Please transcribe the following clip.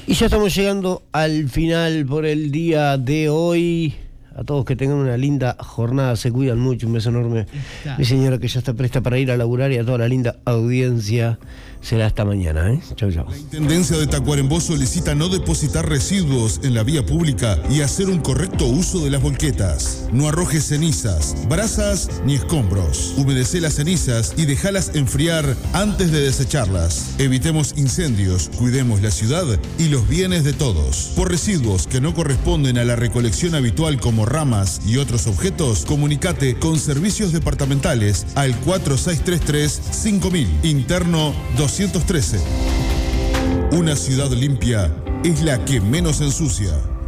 Y ya estamos llegando al final por el día de hoy. A todos que tengan una linda jornada, se cuidan mucho, un beso enorme. Mi señora que ya está presta para ir a laburar, y a toda la linda audiencia. Será hasta mañana, ¿eh? Chau, chau. La Intendencia de Tacuarembó solicita no depositar residuos en la vía pública y hacer un correcto uso de las volquetas. No arrojes cenizas, brasas ni escombros. Humedecé las cenizas y dejalas enfriar antes de desecharlas. Evitemos incendios, cuidemos la ciudad y los bienes de todos. Por residuos que no corresponden a la recolección habitual como ramas y otros objetos, comunicate con servicios departamentales al 4633-5000, interno 213. Una ciudad limpia es la que menos ensucia.